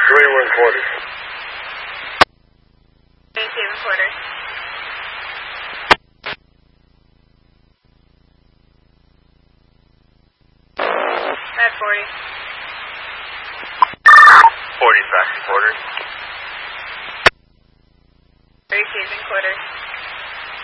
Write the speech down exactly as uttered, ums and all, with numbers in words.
Three one quarter. Maintain quarter. At forty. Forty back quarter. Maintain quarter.